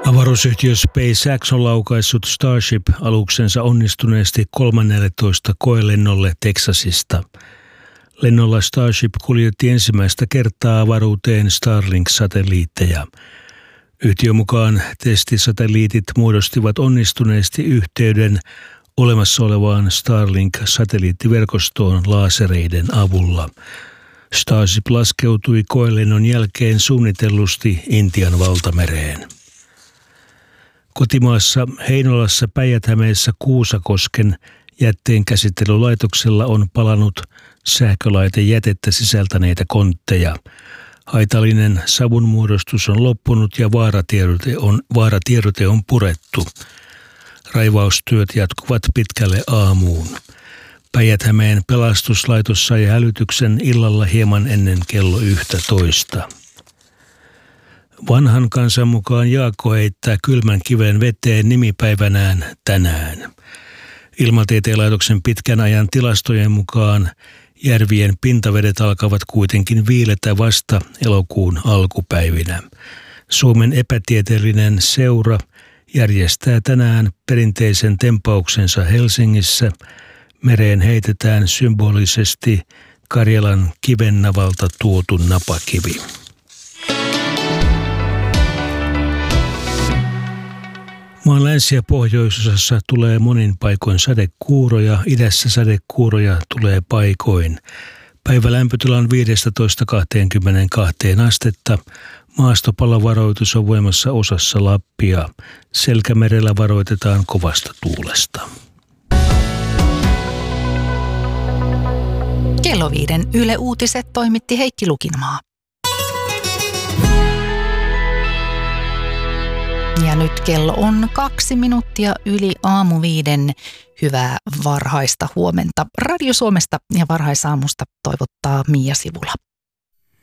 Avaruusyhtiö SpaceX on laukaissut Starship-aluksensa onnistuneesti 13 koelennolle Teksasista. Lennolla Starship kuljetti ensimmäistä kertaa avaruuteen Starlink-satelliitteja. Yhtiön mukaan testisatelliitit muodostivat onnistuneesti yhteyden olemassa olevaan Starlink-satelliittiverkostoon laasereiden avulla. Starship laskeutui koelennon jälkeen suunnitellusti Intian valtamereen. Kotimaassa Heinolassa Päijät-Hämeessä Kuusakosken jätteenkäsittelylaitoksella on palannut sähkölaitejätettä sisältäneitä kontteja. Haitallinen savunmuodostus on loppunut ja vaaratiedote on purettu. Raivaustyöt jatkuvat pitkälle aamuun. Päijät-Hämeen pelastuslaitos sai hälytyksen illalla hieman ennen kello 11. Vanhan kansan mukaan Jaakko heittää kylmän kiven veteen nimipäivänään tänään. Ilmatieteen laitoksen pitkän ajan tilastojen mukaan järvien pintavedet alkavat kuitenkin viiletä vasta elokuun alkupäivinä. Suomen epätieteellinen seura järjestää tänään perinteisen tempauksensa Helsingissä. Mereen heitetään symbolisesti Karjalan kivennavalta tuotu napakivi. Maan länsi- ja pohjoisosassa tulee monin paikoin sadekuuroja, idässä sadekuuroja tulee paikoin. Päivä lämpötila on 15–22 astetta. Maastopalovaroitus on voimassa osassa Lappia. Selkämerellä varoitetaan kovasta tuulesta. Kello 5 Yle Uutiset toimitti Heikki Lukinmaa. Ja nyt kello on 2 minuuttia yli aamu 5. Hyvää varhaista huomenta Radio Suomesta ja varhaisaamusta toivottaa Mia Sivula.